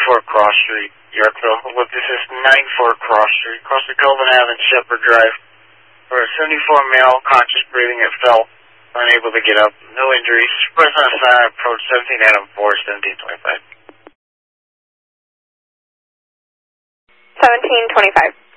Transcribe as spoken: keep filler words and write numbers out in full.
seventy-four Cross Street, Yorkville. Look, this is ninety-four Cross Street, across the Golden Ave and Shepherd Drive. For a seventy-four male, conscious breathing at fell, unable to get up, no injuries. Person on sign approach seventeen Adam four, seventeen twenty-five. seventeen twenty-five.